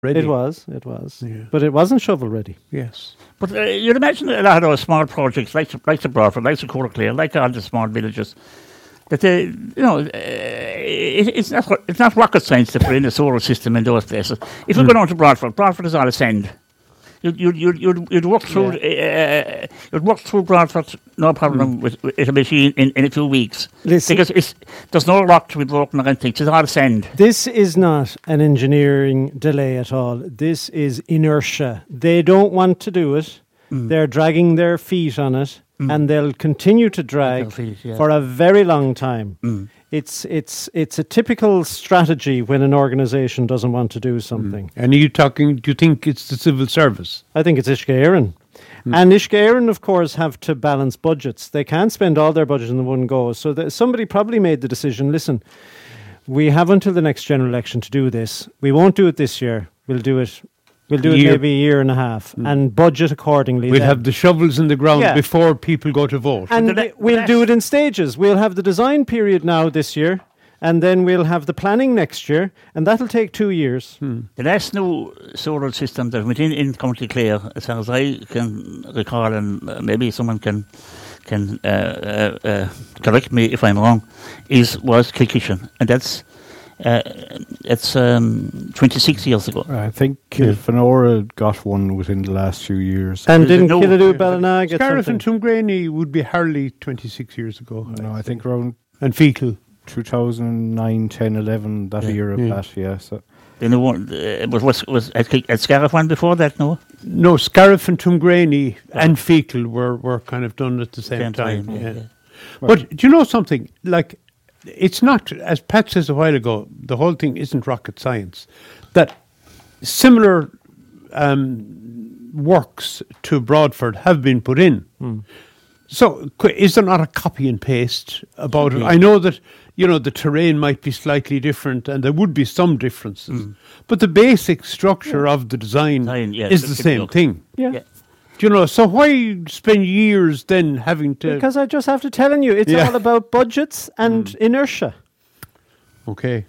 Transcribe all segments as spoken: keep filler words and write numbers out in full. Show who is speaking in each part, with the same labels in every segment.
Speaker 1: ready.
Speaker 2: It was, it was.
Speaker 1: Yeah.
Speaker 2: But it wasn't shovel-ready.
Speaker 1: Yes.
Speaker 3: But uh, you'd imagine a lot of those small projects, like like the Broadford, like the Courtclear, like all the small villages, that they, you know, uh, it, it's not it's not rocket science to put in a solar system in those places. If you mm. go down to Broadford, Broadford is all a sand. You'd you'd you'd you'd, you'd work through yeah. uh, you'd work through Broadford, no problem mm. with, with a machine in, in a few weeks.
Speaker 2: Listen.
Speaker 3: Because it's, there's no rock to be broken or anything. It's all sand.
Speaker 2: This is not an engineering delay at all. This is inertia. They don't want to do it. Mm. They're dragging their feet on it, mm. and they'll continue to drag feet, yeah. for a very long time. Mm. It's it's it's a typical strategy when an organisation doesn't want to do something.
Speaker 1: Mm. And are you talking? Do you think it's the civil service?
Speaker 2: I think it's Uisce Éireann. Mm. And Uisce Éireann, of course, have to balance budgets. They can't spend all their budget in one go. So that somebody probably made the decision, listen, we have until the next general election to do this. We won't do it this year. We'll do it We'll do year. it maybe a year and a half mm. and budget accordingly.
Speaker 1: We'll
Speaker 2: then.
Speaker 1: have the shovels in the ground yeah. before people go to vote.
Speaker 2: And le- we'll do it in stages. We'll have the design period now this year, and then we'll have the planning next year, and that'll take two years.
Speaker 1: Hmm.
Speaker 3: The last new solar system that went in in County Clare, as far as I can recall, and uh, maybe someone can can uh, uh, uh, correct me if I'm wrong, is was Kilkishen, and that's uh, it's um, twenty-six years ago.
Speaker 4: I think Kilfenora got one within the last few years.
Speaker 2: And didn't no, Killadoo Ballina get
Speaker 1: Scariff
Speaker 2: something?
Speaker 1: and Tumgraney would be hardly twenty-six years ago.
Speaker 4: No, I think around
Speaker 1: and Fecal.
Speaker 4: two thousand nine, ten, eleven, that
Speaker 3: yeah.
Speaker 4: year of
Speaker 1: yeah.
Speaker 4: that, yeah. So.
Speaker 3: Then the one, uh, was, was, was at, at Scariff one before that, no?
Speaker 1: No, Scariff and Tumgraney yeah. and Fecal were, were kind of done at the same, same time. time. Yeah. Yeah. But do you know something? Like, it's not, as Pat says a while ago, the whole thing isn't rocket science. That similar um, works to Broadford have been put in. Mm. So, is there not a copy and paste about it? I know that, you know, the terrain might be slightly different and there would be some differences, mm. but the basic structure yeah. of the design, design yeah, is the same thing.
Speaker 2: Yeah. yeah.
Speaker 1: Do you know, so why spend years then having to...
Speaker 2: Because I just have to tell you, it's yeah. all about budgets and mm. inertia.
Speaker 1: Okay.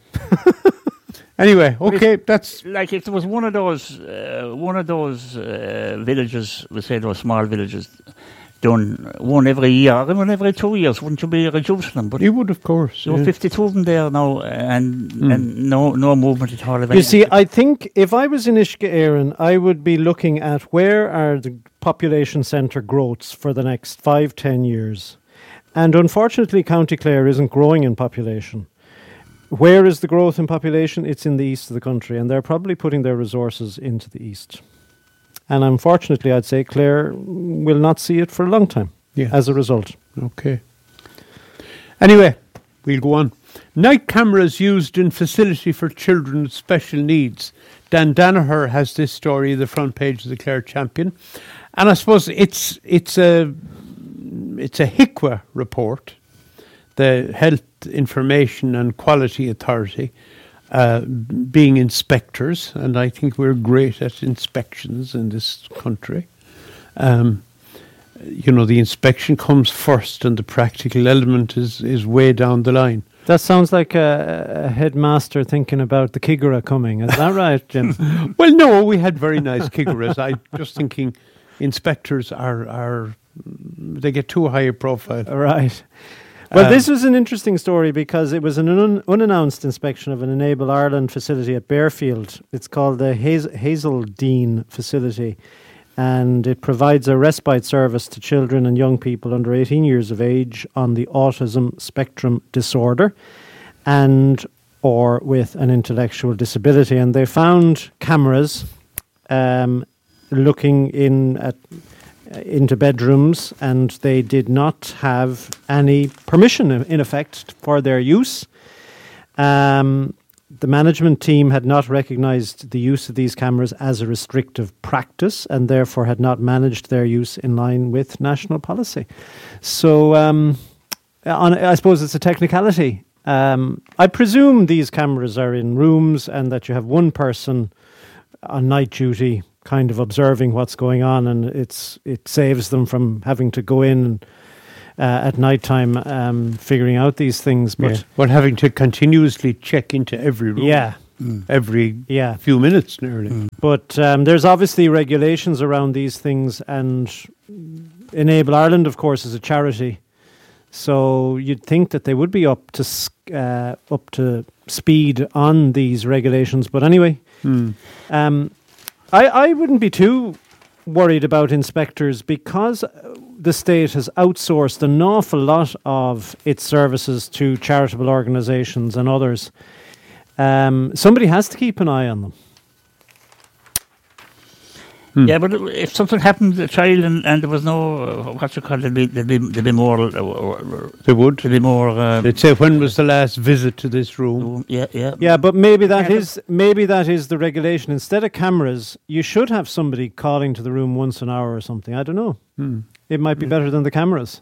Speaker 1: Anyway, okay, that's...
Speaker 3: Like if there was one of those, uh, one of those uh, villages, let's say those small villages, done one every year, or one every two years, wouldn't you be reducing them? But
Speaker 1: you would, of course.
Speaker 3: There yeah. were fifty-two of them there now, and mm. and no no movement at all.
Speaker 2: You see, I think if I was in Uisce Éireann, I would be looking at where are the population centre growths for the next five, ten years. And unfortunately, County Clare isn't growing in population. Where is the growth in population? It's in the east of the country, and they're probably putting their resources into the east. And unfortunately, I'd say Clare will not see it for a long time yeah. as a result.
Speaker 1: Okay. Anyway, we'll go on. Night cameras used in facility for children with special needs. Dan Danaher has this story, the front page of the Clare Champion. And I suppose it's it's a it's a H I C W A report, the Health Information and Quality Authority, uh, being inspectors, and I think we're great at inspections in this country. Um, you know, the inspection comes first and the practical element is, is way down the line.
Speaker 2: That sounds like a, a headmaster thinking about the Kigara coming. Is that right, Jim?
Speaker 1: Well, no, we had very nice Kigaras. I just thinking inspectors are, are they get too high a profile.
Speaker 2: Right. Well, um, this was an interesting story because it was an un- unannounced inspection of an Enable Ireland facility at Bearfield. It's called the Haz- Hazeldean facility, and it provides a respite service to children and young people under eighteen years of age on the autism spectrum disorder and or with an intellectual disability. And they found cameras um, looking in at into bedrooms, and they did not have any permission, in effect, for their use. Um, the management team had not recognised the use of these cameras as a restrictive practice and therefore had not managed their use in line with national policy. So um, on, I suppose it's a technicality. Um, I presume these cameras are in rooms and that you have one person on night duty kind of observing what's going on, and it's it saves them from having to go in uh, at night time um, figuring out these things. But
Speaker 1: yeah. But having to continuously check into every room.
Speaker 2: Yeah,
Speaker 1: mm. every
Speaker 2: yeah.
Speaker 1: few minutes nearly.
Speaker 2: Mm. But um, there's obviously regulations around these things, and Enable Ireland, of course, is a charity. So you'd think that they would be up to uh, up to speed on these regulations. But anyway,
Speaker 1: mm.
Speaker 2: um, I, I wouldn't be too worried about inspectors, because the state has outsourced an awful lot of its services to charitable organisations and others. Um, somebody has to keep an eye on them.
Speaker 3: Hmm. Yeah, but if something happened to a child and, and there was no, uh, what you call it, there'd be, there'd be, there'd be more... Uh,
Speaker 1: they would.
Speaker 3: There'd be more... Uh,
Speaker 1: They'd say, when was the last visit to this room?
Speaker 3: Yeah, yeah.
Speaker 2: Yeah, but maybe that yeah, is maybe that is the regulation. Instead of cameras, you should have somebody calling to the room once an hour or something. I don't know.
Speaker 1: Hmm.
Speaker 2: It might be better than the cameras.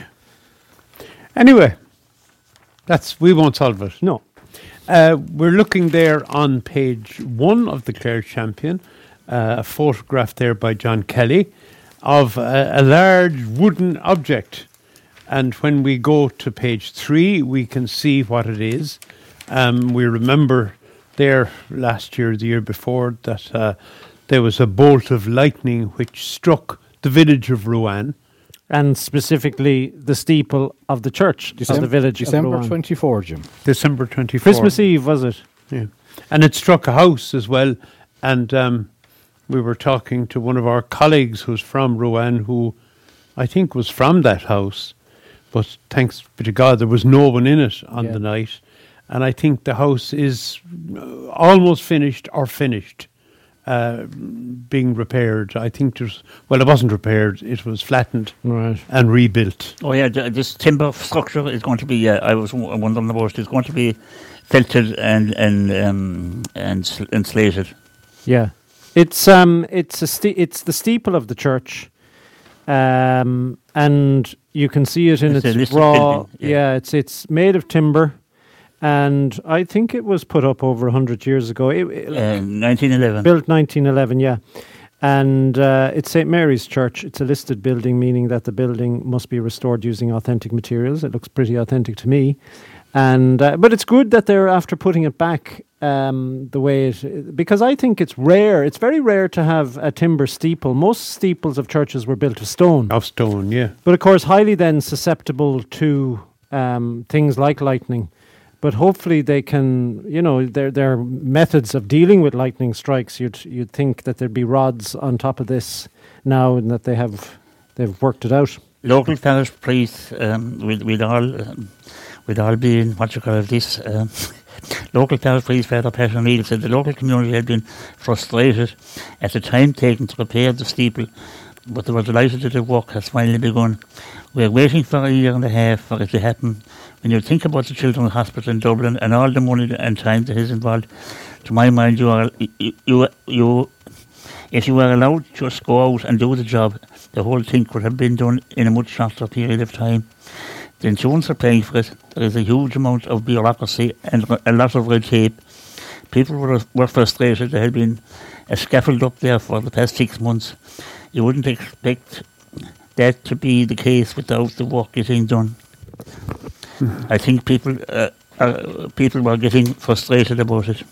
Speaker 1: Anyway, that's we won't solve it.
Speaker 2: No.
Speaker 1: Uh, we're looking there on page one of the Clare Champion, uh, a photograph there by John Kelly of a, a large wooden object. And when we go to page three, we can see what it is. Um, we remember there last year, the year before, that uh, there was a bolt of lightning which struck the village of Ruan.
Speaker 2: And specifically the steeple of the church
Speaker 4: December,
Speaker 2: of the village
Speaker 4: December
Speaker 2: of Ruan.
Speaker 4: twenty-fourth, Jim.
Speaker 1: December twenty-fourth.
Speaker 2: Christmas Eve, was it?
Speaker 1: Yeah. And it struck a house as well. And um, we were talking to one of our colleagues who's from Ruan, who I think was from that house. But thanks be to God, there was no one in it on
Speaker 2: yeah.
Speaker 1: the night. And I think the house is almost finished or finished. Uh, being repaired. I think there's, well, it wasn't repaired, it was flattened
Speaker 2: right.
Speaker 1: and rebuilt.
Speaker 3: Oh yeah, th- this timber structure is going to be, uh, I was w- wondering about it, it's going to be felted and and um, and, sl- and slated.
Speaker 2: Yeah. It's um it's a ste- it's the steeple of the church. Um and you can see it in
Speaker 3: it's
Speaker 2: its
Speaker 3: listed
Speaker 2: raw
Speaker 3: building,
Speaker 2: yeah.
Speaker 3: yeah,
Speaker 2: it's it's made of timber. And I think it was put up over one hundred years ago. It, it,
Speaker 3: uh, nineteen eleven.
Speaker 2: Built nineteen eleven, yeah. And uh, it's Saint Mary's Church. It's a listed building, meaning that the building must be restored using authentic materials. It looks pretty authentic to me. And uh, but it's good that they're after putting it back um, the way it... Because I think it's rare. It's very rare to have a timber steeple. Most steeples of churches were built of stone.
Speaker 1: Of stone, yeah.
Speaker 2: But of course, highly then susceptible to um, things like lightning. But hopefully they can, you know, there there are methods of dealing with lightning strikes. You'd you'd think that there'd be rods on top of this now, and that they have they've worked it out.
Speaker 3: Local parish priest, um, we'd, we'd all um, we'd all be in what you call this. Um, local parish priest Father Patrick Neal said the local community had been frustrated at the time taken to repair the steeple, but they were delighted that the work has finally begun. We're waiting for a year and a half for it to happen. When you think about the Children's Hospital in Dublin and all the money and time that is involved, to my mind, you are you you, you if you were allowed to just go out and do the job, the whole thing could have been done in a much shorter period of time. The insurance are paying for it. There is a huge amount of bureaucracy and a lot of red tape. People were were frustrated. There had been a scaffold up there for the past six months. You wouldn't expect that to be the case without the work getting done. Mm-hmm. I think people uh, uh, people were getting frustrated about it,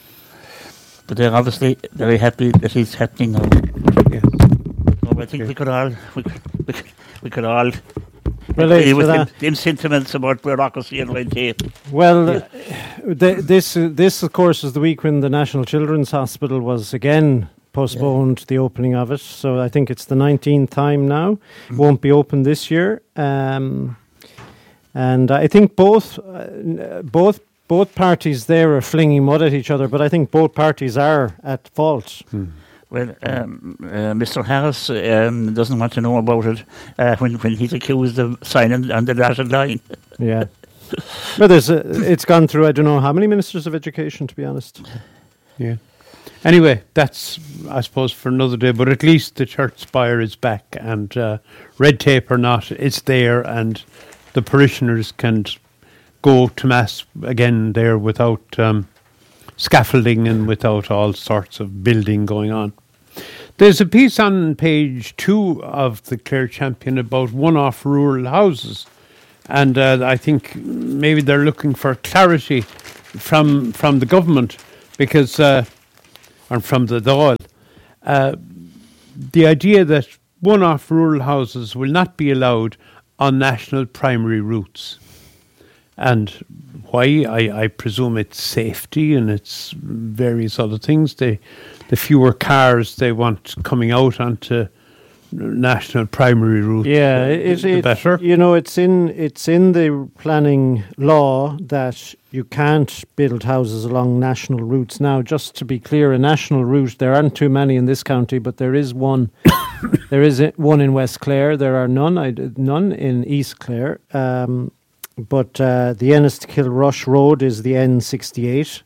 Speaker 3: but they're obviously very happy that it's happening now.
Speaker 1: Yeah.
Speaker 3: So I think yeah. we could all we could, we could, we could all
Speaker 2: relate
Speaker 3: agree with
Speaker 2: to
Speaker 3: them,
Speaker 2: that.
Speaker 3: them sentiments about bureaucracy and red tape.
Speaker 2: Well,
Speaker 3: yeah.
Speaker 2: uh, th- this uh, this of course is the week when the National Children's Hospital was again postponed, yeah. the opening of it. So I think it's the nineteenth time now. Mm-hmm. Won't be open this year. Um, And I think both uh, both both parties there are flinging mud at each other, but I think both parties are at fault.
Speaker 1: Hmm.
Speaker 3: Well, um, uh, Mister Harris um, doesn't want to know about it uh, when when he's accused of signing on the dotted line.
Speaker 2: Yeah, but there's a, it's gone through. I don't know how many ministers of education, to be honest.
Speaker 1: Yeah. Anyway, that's I suppose for another day. But at least the church spire is back, and uh, red tape or not, it's there, and the parishioners can go to Mass again there without um, scaffolding and without all sorts of building going on. There's a piece on page two of the Clare Champion about one-off rural houses. And uh, I think maybe they're looking for clarity from from the government because uh, I'm from the Dáil. Uh, the idea that one-off rural houses will not be allowed on national primary routes. And why? I, I presume it's safety and it's various other things. They, the fewer cars they want coming out onto national primary route,
Speaker 2: Yeah,
Speaker 1: the,
Speaker 2: it,
Speaker 1: the
Speaker 2: it,
Speaker 1: better.
Speaker 2: You know, it's in it's in the planning law that you can't build houses along national routes. Now, just to be clear, a national route, there aren't too many in this county, but there is one. There is a- one in West Clare. There are none. I d none in East Clare. Um, but uh, the Enniskilrush Road is the N sixty-eight.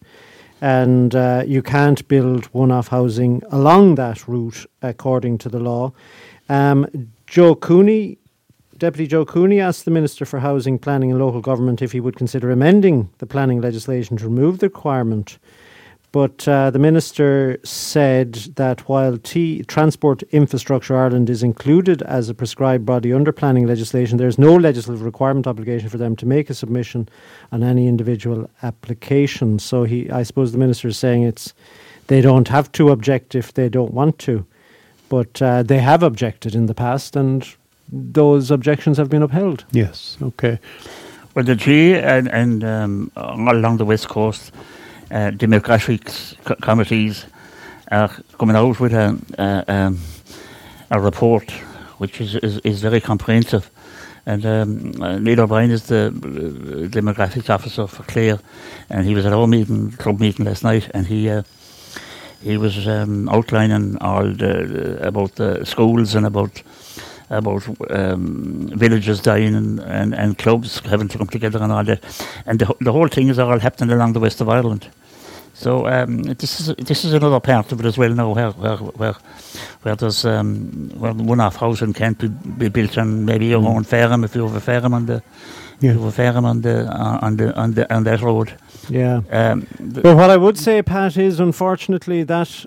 Speaker 2: And uh, you can't build one-off housing along that route, according to the law. Um, Joe Cooney, Deputy Joe Cooney, asked the Minister for Housing, Planning and Local Government if he would consider amending the planning legislation to remove the requirement. But uh, the Minister said that while T- Transport Infrastructure Ireland is included as a prescribed body under planning legislation, there is no legislative requirement obligation for them to make a submission on any individual application. So he, I suppose the Minister is saying it's they don't have to object if they don't want to. But uh, they have objected in the past, and those objections have been upheld.
Speaker 1: Yes, okay.
Speaker 3: Well, the G and, and um, all along the West Coast, uh, demographics co- committees are coming out with a, a, um, a report which is, is, is very comprehensive. And um, uh, Neil O'Brien is the uh, demographics officer for Clare, and he was at our meeting, club meeting last night, and he uh, he was um, outlining all the, the about the schools and about about um, villages dying and, and, and clubs having to come together and all that, and the the whole thing is all happening along the west of Ireland. So um, this is this is another part of it as well now, where where where, where there's um, where one-off housing can't be, be built on maybe your own farm if you have a farm on the
Speaker 1: Yeah.
Speaker 3: you have a farm on the uh, on the on the on that road.
Speaker 2: Yeah.
Speaker 3: Um, the,
Speaker 2: But what I would say, Pat, is unfortunately that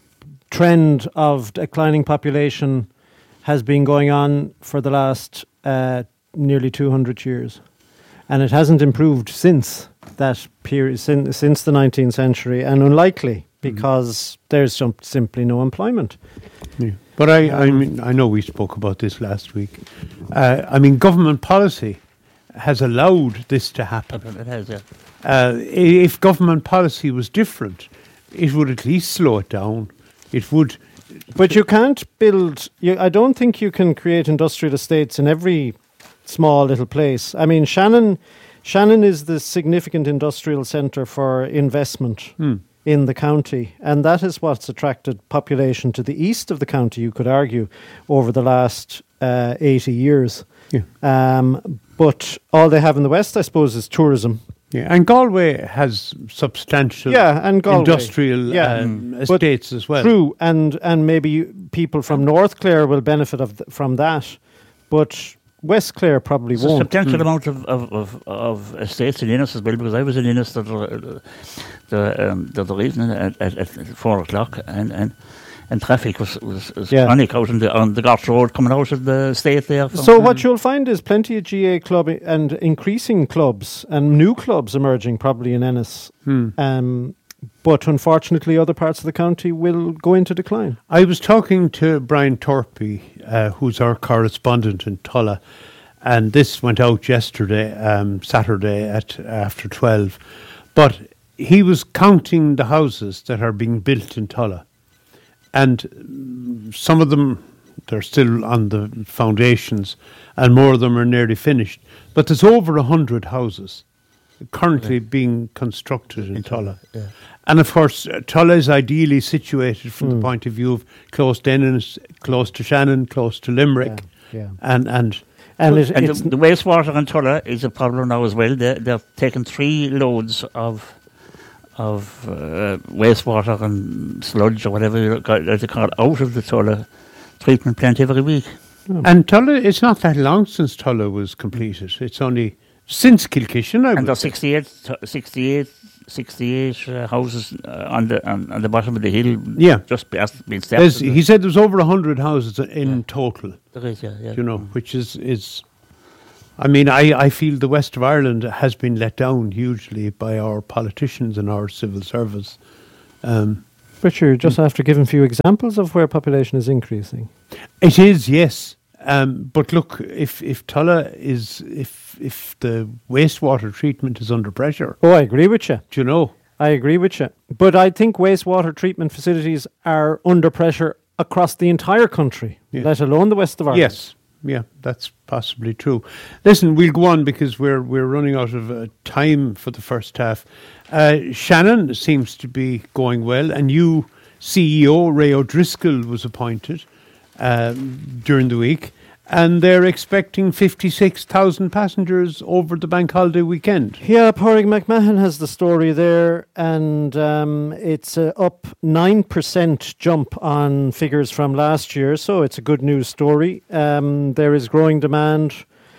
Speaker 2: trend of declining population has been going on for the last uh, nearly two hundred years. And it hasn't improved since that period, since, since the nineteenth century, and unlikely because there's some, simply no employment.
Speaker 1: Yeah. But I, I mean, I know we spoke about this last week. Uh, I mean, government policy has allowed this to happen.
Speaker 3: it has, yeah.
Speaker 1: Uh, i- if government policy was different, it would at least slow it down. It would.
Speaker 2: But you can't build, you, I don't think you can create industrial estates in every small little place. I mean, Shannon, Shannon is the significant industrial centre for investment
Speaker 1: Hmm.
Speaker 2: in the county, and that is what's attracted population to the east of the county, you could argue, over the last uh, eighty years.
Speaker 1: Yeah.
Speaker 2: Um, but all they have in the west, I suppose, is tourism.
Speaker 1: Yeah, and Galway has substantial
Speaker 2: Yeah, and Galway.
Speaker 1: industrial
Speaker 2: Yeah.
Speaker 1: um,
Speaker 2: Mm. But
Speaker 1: estates as well.
Speaker 2: True, and and maybe you- people from North Clare will benefit of th- from that, but West Clare probably
Speaker 3: There's a
Speaker 2: won't.
Speaker 3: substantial amount of, of, of, of estates in Innis as well, because I was in Innis the, the, the, um, the other evening at, at, at four o'clock, and, and, and traffic was, was, was
Speaker 2: Yeah.
Speaker 3: chronic out on the, on the Garth Road coming out of the estate there. from-
Speaker 2: So what you'll find is plenty of G A club i- and increasing clubs and new clubs emerging probably in Ennis.
Speaker 1: Hmm.
Speaker 2: Um, but unfortunately, other parts of the county will go into decline.
Speaker 1: I was talking to Brian Torpy, uh, who's our correspondent in Tulla, and this went out yesterday, um, Saturday at after twelve. But he was counting the houses that are being built in Tulla, and mm, some of them they're still on the foundations, and more of them are nearly finished. But there's over a hundred houses currently being constructed in Tulla.
Speaker 3: Yeah.
Speaker 1: And of course, uh, Tulla is ideally situated from
Speaker 2: Hmm.
Speaker 1: the point of view of close to Ennis, close to Shannon, close to Limerick,
Speaker 2: Yeah, yeah.
Speaker 1: and and
Speaker 2: And, it,
Speaker 3: And
Speaker 2: it's
Speaker 3: the, the wastewater in Tulla is a problem now as well. They, they're taking three loads of of uh, wastewater and sludge or whatever you call it, they call it, out of the Tulla treatment plant every week.
Speaker 1: and Tulla. It's not that long since Tulla was completed. It's only since Kilkishen, I
Speaker 3: And
Speaker 1: would
Speaker 3: there's
Speaker 1: say.
Speaker 3: sixty-eight, sixty-eight, sixty-eight uh, houses uh, on the on, on the bottom of the hill.
Speaker 1: Yeah.
Speaker 3: just past being
Speaker 1: There's-
Speaker 3: stepped.
Speaker 1: he said there's over a hundred houses in
Speaker 3: Yeah.
Speaker 1: total.
Speaker 3: There is, yeah, yeah.
Speaker 1: You know, which is is. I mean, I, I feel the west of Ireland has been let down hugely by our politicians and our civil service. Um,
Speaker 2: But you're just after giving a few examples of where population is increasing.
Speaker 1: it is, yes. Um, but look, if if Tulla is if if the wastewater treatment is under pressure,
Speaker 2: Oh, I agree with you.
Speaker 1: do you know?
Speaker 2: I agree with you. But I think wastewater treatment facilities are under pressure across the entire country,
Speaker 1: Yeah.
Speaker 2: let alone the west of Ireland.
Speaker 1: Yes, yeah, that's possibly true. Listen, we'll go on because we're we're running out of uh, time for the first half. Uh, Shannon seems to be going well, and new C E O Ray O'Driscoll was appointed um, during the week, and they're expecting fifty-six thousand passengers over the bank holiday weekend.
Speaker 2: Yeah, Pádraig McMahon has the story there, and um, it's uh, up nine percent jump on figures from last year, so it's a good news story. Um, there is growing demand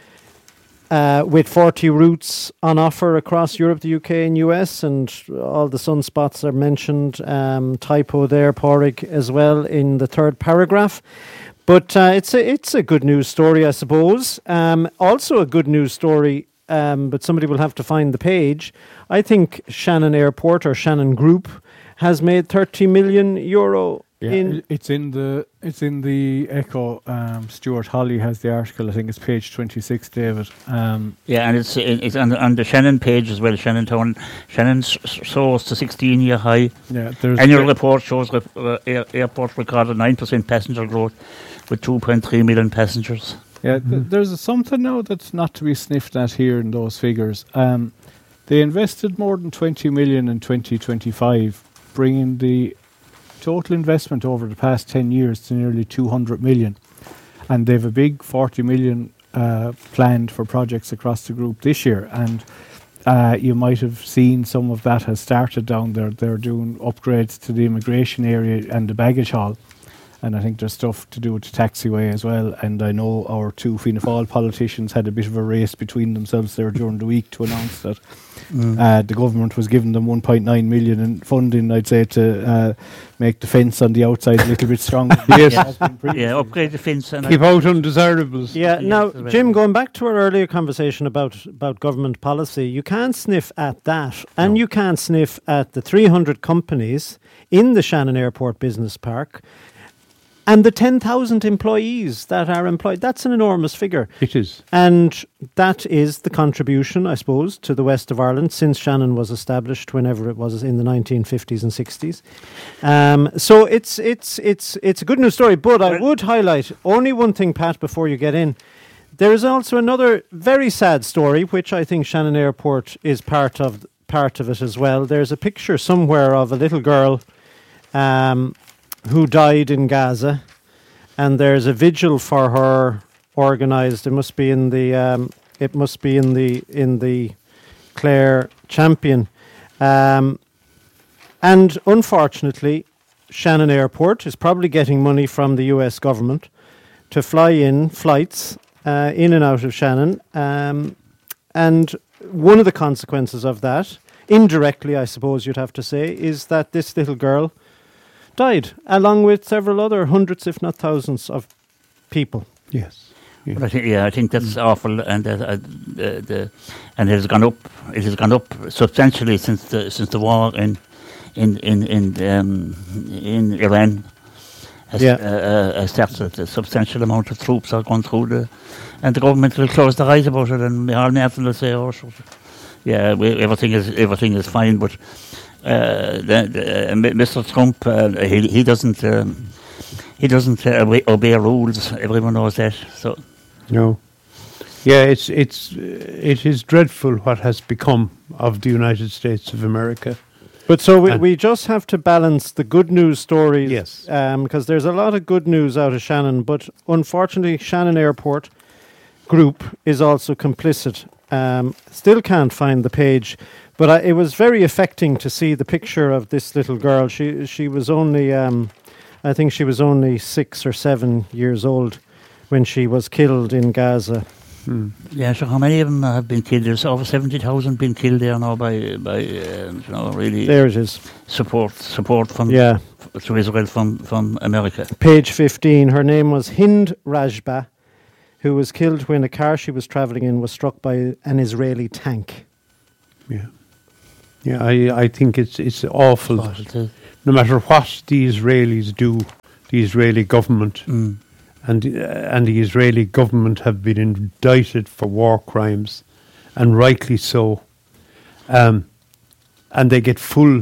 Speaker 2: uh, with forty routes on offer across Europe, the U K and U S, and all the sunspots are mentioned. Um, typo there, Pádraig, as well in the third paragraph. But uh, it's a it's a good news story, I suppose. Um, also a good news story, um, but somebody will have to find the page. I think Shannon Airport or Shannon Group has made thirty million euro.
Speaker 4: Yeah,
Speaker 2: in
Speaker 4: i- it's in the it's in the Echo. Um, Stuart Holly has the article. I think it's page twenty-six, David. Um,
Speaker 3: Yeah, and it's it's on the, on the Shannon page as well. Shannon Town, Shannon s- s- soars to sixteen year high.
Speaker 4: yeah, there's
Speaker 3: Annual report shows rep, uh, air, airport recorded nine percent passenger growth with two point three million passengers.
Speaker 4: Yeah, th- there's something now that's not to be sniffed at here in those figures. Um, they invested more than twenty million in twenty twenty-five, bringing the total investment over the past ten years to nearly two hundred million. And they've a big forty million uh, planned for projects across the group this year. And uh, you might have seen some of that has started down there. They're doing upgrades to the immigration area and the baggage hall. And I think there's stuff to do with the taxiway as well. And I know our two Fianna Fáil politicians had a bit of a race between themselves there during the week to announce that
Speaker 3: Mm.
Speaker 4: uh, the government was giving them one point nine million in funding, I'd say, to uh, make the fence on the outside a little bit stronger.
Speaker 1: Yes.
Speaker 4: It has been previously.
Speaker 3: Yeah, upgrade the fence and
Speaker 1: Keep out undesirables.
Speaker 2: Yeah,
Speaker 3: Yeah,
Speaker 2: now,
Speaker 3: that's right.
Speaker 2: Jim, going back to our earlier conversation about, about government policy, you can't sniff at that, and
Speaker 4: No.
Speaker 2: you can't sniff at the three hundred companies in the Shannon Airport Business Park and the ten thousand employees that are employed. That's an enormous figure.
Speaker 1: It is.
Speaker 2: And that is the contribution, I suppose, to the west of Ireland since Shannon was established, whenever it was in the nineteen fifties and sixties. Um, so it's it's it's it's a good news story. But I would highlight only one thing, Pat, before you get in. There is also another very sad story, which I think Shannon Airport is part of part of it as well. There's a picture somewhere of a little girl um, who died in Gaza, and there's a vigil for her organised. It must be in the um, it must be in the in the Clare Champion, um, and unfortunately, Shannon Airport is probably getting money from the U S government to fly in flights uh, in and out of Shannon, um, and one of the consequences of that, indirectly, I suppose you'd have to say, is that this little girl died, along with several other hundreds, if not thousands, of people.
Speaker 1: Yes. Yeah.
Speaker 3: But I think, yeah, I think that's awful, and uh, uh, the, the and it has gone up. It has gone up substantially since the since the war in in in in, um, in Iran has,
Speaker 2: Yeah.
Speaker 3: uh, uh, has started. A substantial amount of troops are going through the, and the government will close their eyes about it, and Micheál Martin will say, "Oh, sure, yeah, we, everything is everything is fine," but. Uh, the, the, uh, Mister Trump, uh, he he doesn't um, he doesn't uh, obey, obey rules. Everyone knows that. So
Speaker 1: No. Yeah, it's it's uh, it is dreadful what has become of the United States of America.
Speaker 2: But so we,
Speaker 1: And-
Speaker 2: we just have to balance the good news stories,
Speaker 1: Yes.
Speaker 2: because there's a lot of good news out of Shannon, but unfortunately, Shannon Airport Group is also complicit. Um, still can't find the page, but I, it was very affecting to see the picture of this little girl. She she was only, um, I think she was only six or seven years old when she was killed in Gaza.
Speaker 1: Hmm.
Speaker 3: yeah, so how many of them have been killed? There's over seventy thousand been killed there now by by um, you know really
Speaker 2: There it is.
Speaker 3: support support from
Speaker 2: Yeah.
Speaker 3: f- to Israel from from America.
Speaker 2: Page fifteen, her name was Hind Rajba, who was killed when a car she was travelling in was struck by an Israeli tank.
Speaker 1: Yeah. Yeah, I I think it's it's awful
Speaker 3: But, uh,
Speaker 1: no matter what the Israelis do, the Israeli government
Speaker 3: Mm.
Speaker 1: and uh, and the Israeli government have been indicted for war crimes, and rightly so. Um, and they get full,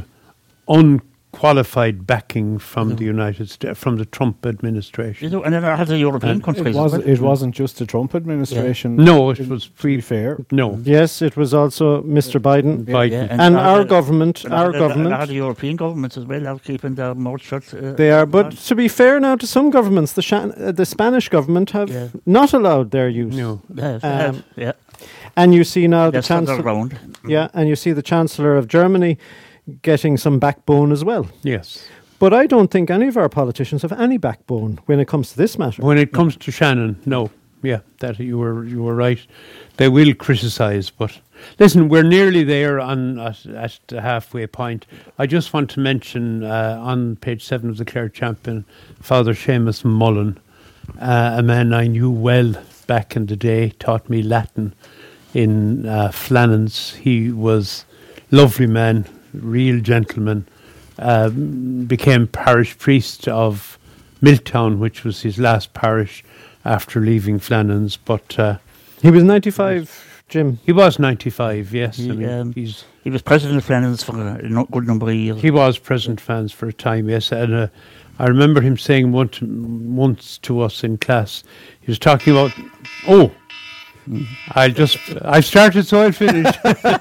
Speaker 1: unqualified backing from
Speaker 3: Yeah.
Speaker 1: the United States, from the Trump administration.
Speaker 3: You know, and then I had the European
Speaker 1: And
Speaker 3: countries.
Speaker 4: It
Speaker 3: as
Speaker 4: wasn't.
Speaker 3: well.
Speaker 4: It wasn't just the Trump administration.
Speaker 1: No, it was
Speaker 4: To be
Speaker 1: free.
Speaker 4: fair.
Speaker 1: No,
Speaker 2: Yes, it was also Mister Biden.
Speaker 1: Biden.
Speaker 3: Yeah,
Speaker 2: And
Speaker 3: I
Speaker 2: our
Speaker 3: had-
Speaker 2: government,
Speaker 3: and I
Speaker 2: our
Speaker 3: had the- and I
Speaker 2: government,
Speaker 3: had the European governments as well, are keeping their mouth shut. Uh,
Speaker 2: they are. But to be fair now to some governments, the Shan- uh, the Spanish government have
Speaker 3: Yeah.
Speaker 2: not allowed their use.
Speaker 1: no.
Speaker 3: yeah, they
Speaker 2: Um,
Speaker 3: have, yeah,
Speaker 2: And you see now the
Speaker 3: that's on their
Speaker 2: chancellor,
Speaker 3: ground.
Speaker 2: yeah, and you see the chancellor of Germany getting some backbone as well.
Speaker 1: Yes.
Speaker 2: But I don't think any of our politicians have any backbone when it comes to this matter.
Speaker 1: When it comes to Shannon, no. Yeah, that you were you were right. They will criticise, but listen, we're nearly there on at, at the halfway point. I just want to mention uh, on page seven of the Clare Champion, Father Seamus Mullen, uh, a man I knew well back in the day, taught me Latin in uh, Flannans. He was lovely man, real gentleman. Um, became parish priest of Milltown, which was his last parish after leaving Flannans. But uh,
Speaker 2: He was ninety-five, Jim.
Speaker 1: he was ninety-five. Yes,
Speaker 3: He,
Speaker 1: I mean,
Speaker 3: um,
Speaker 1: he's
Speaker 3: He was president of Flannans for a no- good number of years.
Speaker 1: he was present fans for a time. Yes, and uh, I remember him saying once once to us in class. He was talking about oh. I'll just, I've started, so I'll finish.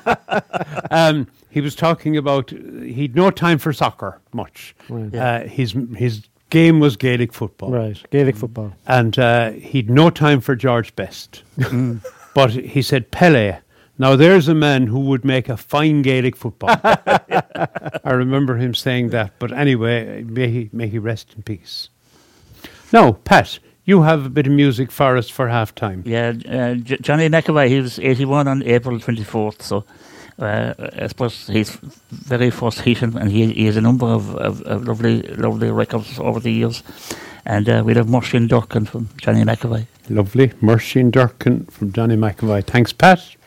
Speaker 1: um, he was talking about, he'd no time for soccer much.
Speaker 2: Right.
Speaker 1: Uh, his his game was Gaelic football.
Speaker 2: Right, Gaelic football.
Speaker 1: And uh, he'd no time for George Best.
Speaker 3: Mm.
Speaker 1: But he said, Pele, now there's a man who would make a fine Gaelic football. I remember him saying that. But anyway, may he, may he rest in peace. Now, Pat, you have a bit of music for us for half time.
Speaker 3: Yeah, uh, J- Johnny McAvoy, he was eighty-one on April twenty-fourth, so uh, I suppose he's very first hit, and he, he has a number of, of, of lovely lovely records over the years. And uh, we'll have Mushkin Durkin from Johnny McAvoy.
Speaker 1: Lovely. Mercy and Durkin from Johnny McAvoy. Thanks, Pat.